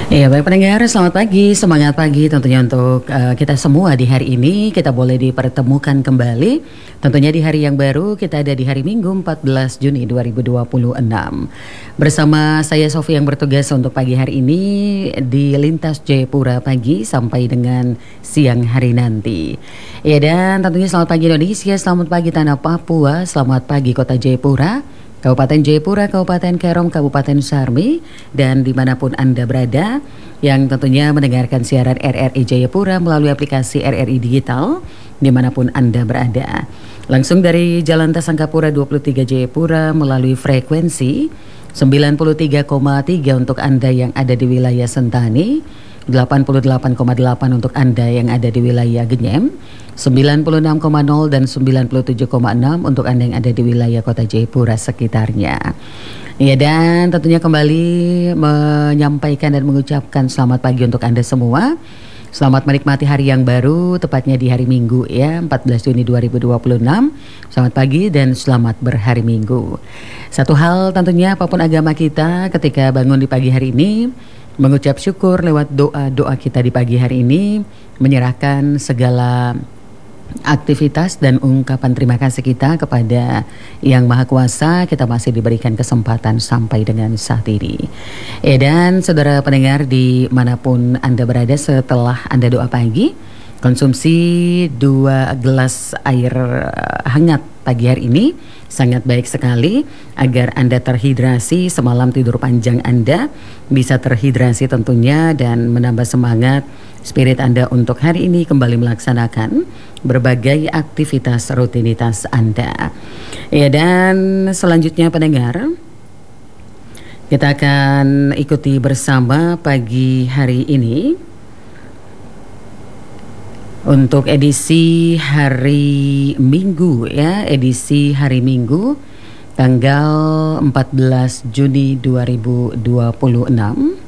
Iya, baik pendengar, selamat pagi, semangat pagi tentunya untuk kita semua di hari ini. Kita boleh dipertemukan kembali, tentunya di hari yang baru. Kita ada di hari Minggu 14 Juni 2026. Bersama saya Sofi yang bertugas untuk pagi hari ini di Lintas Jayapura pagi sampai dengan siang hari nanti. Ya, dan tentunya selamat pagi Indonesia, selamat pagi Tanah Papua, selamat pagi Kota Jayapura, Kabupaten Jayapura, Kabupaten Kerom, Kabupaten Sarmi, dan dimanapun Anda berada yang tentunya mendengarkan siaran RRI Jayapura melalui aplikasi RRI Digital dimanapun Anda berada. Langsung dari Jalan Tasangkapura 23 Jayapura melalui frekuensi 93,3 untuk Anda yang ada di wilayah Sentani, 88,8 untuk Anda yang ada di wilayah Genyem, 96,0 dan 97,6 untuk Anda yang ada di wilayah Kota Jayapura sekitarnya. Ya, dan tentunya kembali menyampaikan dan mengucapkan selamat pagi untuk Anda semua. Selamat menikmati hari yang baru, tepatnya di hari Minggu ya, 14 Juni 2026. Selamat pagi dan selamat berhari Minggu. Satu hal tentunya apapun agama kita, ketika bangun di pagi hari ini, mengucap syukur lewat doa-doa kita di pagi hari ini, menyerahkan segala aktivitas dan ungkapan terima kasih kita kepada Yang Maha Kuasa. Kita masih diberikan kesempatan sampai dengan saat ini. Dan saudara pendengar dimanapun Anda berada, setelah Anda doa pagi, konsumsi 2 gelas air hangat pagi hari ini sangat baik sekali agar Anda terhidrasi, semalam tidur panjang Anda bisa terhidrasi tentunya dan menambah semangat spirit Anda untuk hari ini kembali melaksanakan berbagai aktivitas rutinitas Anda. Ya, dan selanjutnya pendengar, kita akan ikuti bersama pagi hari ini untuk edisi hari Minggu ya, edisi hari Minggu tanggal 14 Juni 2026.